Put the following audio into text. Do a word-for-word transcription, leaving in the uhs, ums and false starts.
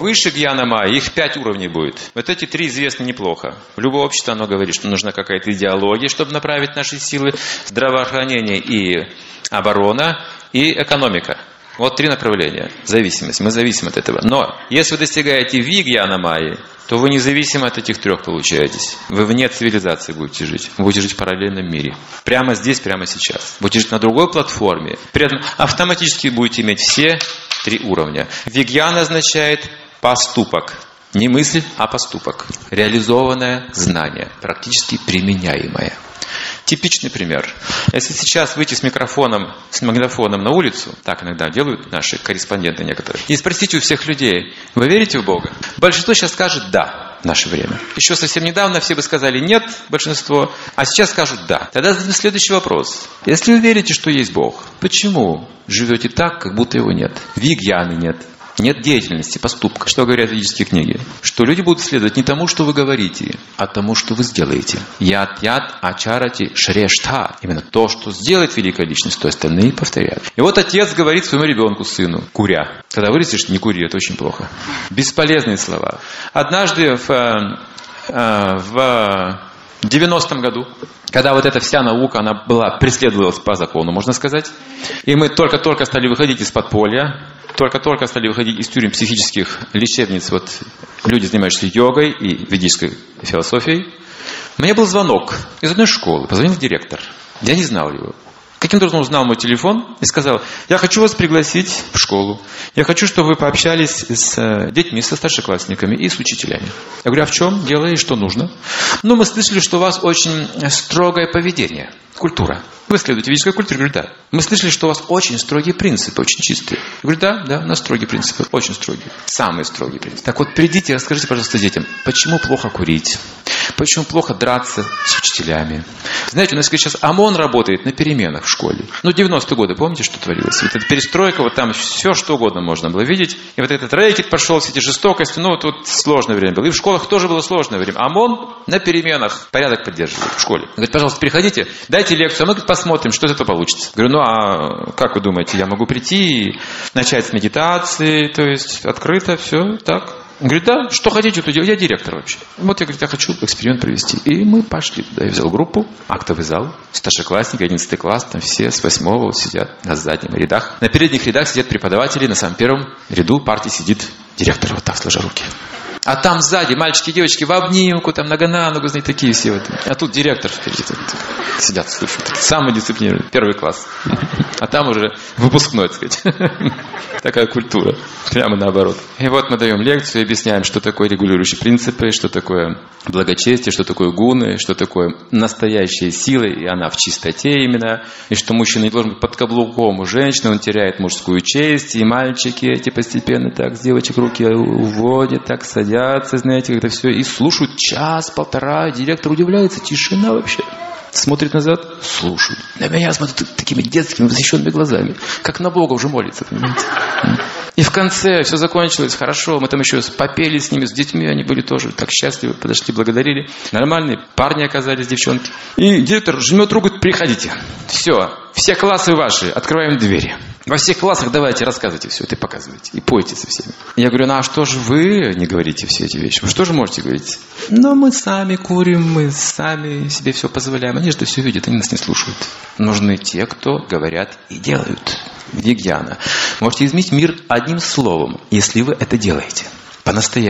выше гьяна майя, их пять уровней будет. Вот эти три известны неплохо. Любое общество, оно говорит, что нужна какая-то идеология, чтобы направить наши силы, здравоохранение и оборона, и экономика. Вот три направления. Зависимость. Мы зависим от этого. Но если вы достигаете ви-гьяна майи, то вы независимо от этих трех получаетесь. Вы вне цивилизации будете жить. Вы будете жить в параллельном мире. Прямо здесь, прямо сейчас. Будете жить на другой платформе. При этом автоматически будете иметь все три уровня. Ви-гьяна означает поступок. Не мысль, а поступок. Реализованное знание. Практически применяемое. Типичный пример. Если сейчас выйти с микрофоном, с магнитофоном на улицу, так иногда делают наши корреспонденты некоторые, и спросите у всех людей, вы верите в Бога? Большинство сейчас скажет «да» в наше время. Еще совсем недавно все бы сказали «нет», большинство, а сейчас скажут «да». Тогда зададим следующий вопрос. Если вы верите, что есть Бог, почему живете так, как будто его нет? Ви-гьяны нет. Нет деятельности, поступка. Что говорят ведические книги? Что люди будут следовать не тому, что вы говорите, а тому, что вы сделаете. Яд-яд, ачарати, шрештха. Именно то, что сделает великая личность, то остальные повторяют. И вот отец говорит своему ребенку, сыну, куря. Когда вырастешь, не кури, это очень плохо. Бесполезные слова. Однажды в, в девяностом году, когда вот эта вся наука, она была, преследовалась по закону, можно сказать, и мы только-только стали выходить из подполья, только-только стали выходить из тюрем психических лечебниц, вот люди, занимающиеся йогой и ведической философией. У меня был звонок из одной школы, позвонил директор, я не знал его. Каким-то образом узнал мой телефон и сказал, я хочу вас пригласить в школу. Я хочу, чтобы вы пообщались с детьми, со старшеклассниками и с учителями. Я говорю, а в чем дело и что нужно? Ну, мы слышали, что у вас очень строгое поведение, культура. Вы следуете ведической культуре? Я говорю, да. Мы слышали, что у вас очень строгие принципы, очень чистые. Я говорю, да, да, у нас строгие принципы, очень строгие. Самые строгие принципы. Так вот, придите и расскажите, пожалуйста, детям, почему плохо курить? Почему плохо драться с учителями? Знаете, у нас сейчас ОМОН работает на переменах в школе. Ну, девяностые годы, помните, что творилось? Вот эта перестройка, вот там все, что угодно можно было видеть. И вот этот рэкет пошел, все эти жестокости. Ну, тут сложное время было. И в школах тоже было сложное время. ОМОН на переменах порядок поддерживает в школе. Говорит, пожалуйста, приходите, дайте лекцию, а мы посмотрим, что из этого получится. Говорю, ну, а как вы думаете, я могу прийти и начать с медитации, то есть открыто, все, так? Он говорит, да, что хотите, то делать. Я директор вообще. Вот я, говорит, я хочу эксперимент провести. И мы пошли туда. Я взял группу, актовый зал, старшеклассники, одиннадцатый класс, там все с восьмого сидят на задних рядах. На передних рядах сидят преподаватели, на самом первом ряду партии сидит директор, вот так, сложа руки. А там сзади мальчики и девочки в обнимку, там нога на ногу, знаете, такие все. Вот. А тут директор впереди. Сидят, слушают. Самый дисциплинированный, первый класс. А там уже выпускной, так сказать. Такая культура. Прямо наоборот. И вот мы даем лекцию, объясняем, что такое регулирующие принципы, что такое благочестие, что такое гуны, что такое настоящая сила, и она в чистоте именно, и что мужчина не должен быть под каблуком у женщины, он теряет мужскую честь, и мальчики эти постепенно так с девочек руки уводят, так садятся, знаете, это все, и слушают час-полтора, директор удивляется, тишина вообще. Смотрит назад, слушает. На меня смотрит такими детскими, восхищенными глазами. Как на Бога уже молится, понимаете? И в конце все закончилось хорошо. Мы там еще попели с ними, с детьми. Они были тоже так счастливы. Подошли, благодарили. Нормальные парни оказались, девчонки. И директор жмет руку, говорит, приходите. Все, все классы ваши, открываем двери. Во всех классах давайте, рассказывайте все это и показывайте. И пойте со всеми. Я говорю, ну а что же вы не говорите все эти вещи? Вы что же можете говорить? Ну мы сами курим, мы сами себе все позволяем. Они же это все видят, они нас не слушают. Нужны те, кто говорят и делают. Ви-гьяна. Можете изменить мир одним словом, если вы это делаете. По-настоящему.